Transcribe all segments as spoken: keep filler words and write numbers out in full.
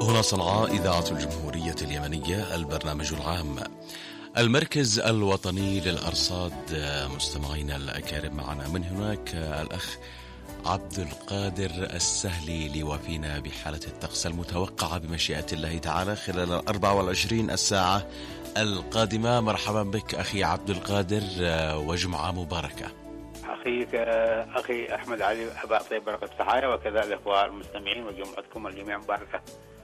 هنا صنعاء إذاعة الجمهورية اليمنية، البرنامج العام. المركز الوطني للأرصاد. مستمعينا الأكارم، معنا من هناك الأخ عبد القادر السهلي ليوافينا بحالة الطقس المتوقعة بمشيئة الله تعالى خلال الأربع والعشرين الساعة القادمة. مرحبا بك أخي عبد القادر، وجمعة مباركة. أخيك أخي أحمد علي، أبا طيب بركة الصحايا، وكذا الإخوة المستمعين، وجمعتكم الجميع مباركة.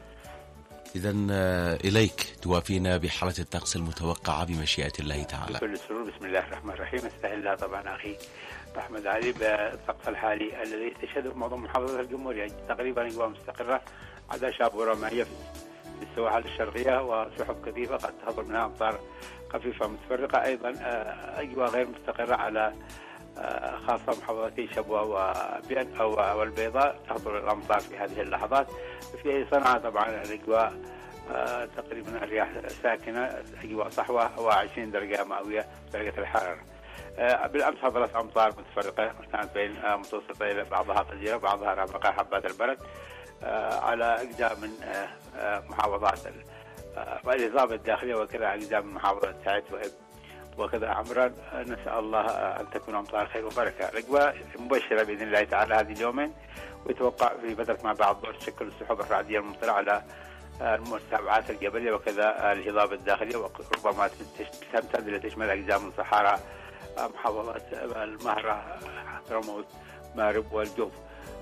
إذن إليك توافينا بحالة الطقس المتوقعة بمشيئة الله تعالى. بكل سرور. بسم الله الرحمن الرحيم. استهل الله طبعا أخي أحمد علي بالطقس الحالي الذي تشهده معظم محافظات الجمهورية تقريبا أجواء مستقرة، عدا شابورة مائية في السواحل الشرقية وسحب كثيفة قد تهطل منها أمطار خفيفة متفرقة. أيضا أجواء غير مستقرة على خاصة محافظتي شبوة وبيان أو والبيضاء، تهطل الأمطار في هذه اللحظات. في صنعاء طبعا الأجواء تقريبا الرياح ساكنة، أجواء صحوة وعشرين درجة مئوية درجة الحرارة. بالأمس هطلت أمطار متفرقة كانت بين متوسطة، بعضها غزيرة بعضها رافقة حبات البرد على أجزاء من محافظات الإصابة الداخلية، وكذا أجزاء من محافظة سعد وإب وكذا عمران. نسأل الله أن تكون أمطار خير وبركة. الأجواء مبشرة بإذن الله تعالى هذه اليومين، ويتوقع في فترة مع بعض الظهر تشكل السحب الرعدية الممطرة على المرتفعات الجبلية وكذا الهضاب الداخلية، وربما تمتد لتشمل أجزاء من صحراء محافظات المهرة، حضرموت، مارب والجوف.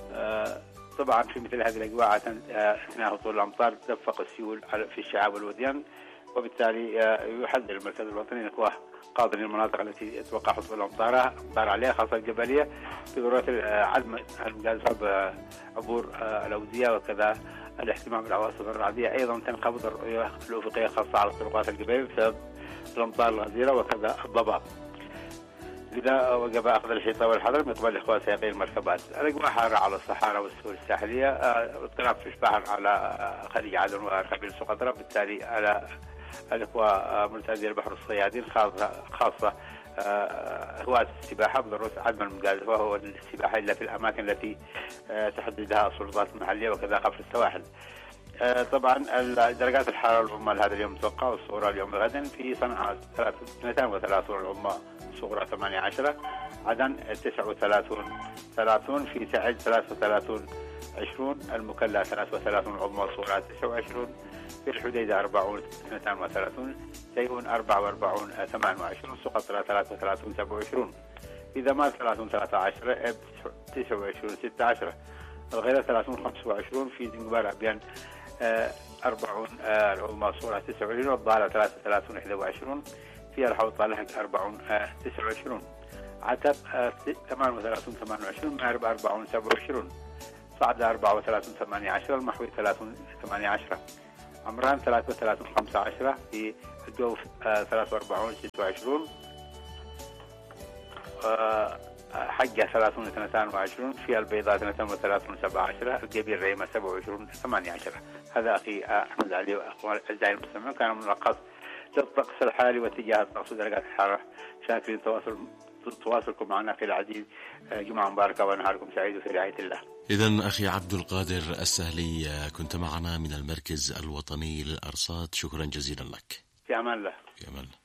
طبعا في مثل هذه الأجواء أثناء هطول الأمطار تدفق السيول في الشعاب والوديان، وبالتالي يحذر المركز الوطني الإخوة قاضي المناطق التي يتوقع حصول الأمطار أمطار عليها خاصة الجبلية بضرورة عدم المجازفة عبور الأودية، وكذا الاهتمام بالعواصف الرعدية. أيضا تنخفض الرؤية الأفقية خاصة على الطرقات الجبلية بسبب الأمطار الغزيرة وكذا الضباب. لذا وجب أخذ الحيطة والحذر من قبل الإخوة سائقي المركبات. الأجواء حارة على الصحراء والسهول الساحلية، اضطراب في البحر على خليج عدن وقبيل سقطرى، بالتالي على الإخوة مرتادي البحر الصيادين خاصة خاصة هواة السباحة بضرورة عدم المجازفة وهو السباحة إلا في الأماكن التي تحددها السلطات المحلية وكذا قفل السواحل. طبعا درجات الحرارة العظمى لهذا اليوم متوقعة، والصغرى اليوم غدا في صنعاء اثنتين وثلاثون العظمى، صغرى ثمانية عشر، عدن تسعة وثلاثون ثلاثون، في سعد ثلاثة وثلاثون عشرون، المكلا ثلاثة وثلاثون العظمى، صغرى تسعة وعشرون، في الحديدة أربعون اثنتين وثلاثون، سيئون أربعة وأربعون ثمانية وعشرون، سقطرى ثلاثة وثلاثون سبعة وعشرون، في ذمار ثلاثون ثلاثة عشر، إب تسعة وعشرون ستة عشر، الغيرة ثلاثون خمسة وعشرون، في زنجبار أبيان أربعون العظمى، صغرى تسعة وعشرين، والضالة ثلاثة وثلاثون إحدى وعشرون، في الحوض طالح أربعون تسعة وعشرون، عتب ثمانية وثلاثون ثمانية وعشرون، مأرب أربعون سبعة وعشرون، صعد أربعة وثلاثون ثمانية عشر، المحوي ثلاثون ثمانية عشر، عمران ثلاثة وثلاثون خمسة عشر، في الجوف ثلاثة وأربعون ستة وعشرون، حجة ثلاثون اثنتان وعشرون، في البيضاء اثنتين وثلاثون سبعة عشر، الجبيل ريمة سبعة وعشرون ثمانية عشر. هذا أخي أحمد علي وأخواني الأعزاء المستمعين، كان ملخص للطقس الحالي واتجاه الطقس ودرجات الحرارة. شاكرين تواصل تواصلكم معنا في العديد. جمعة مباركة ونهاركم سعيد وفي رعاية الله. إذن أخي عبد القادر السهلي، كنت معنا من المركز الوطني للأرصاد، شكرا جزيلا لك. في أمان الله. في أمان الله.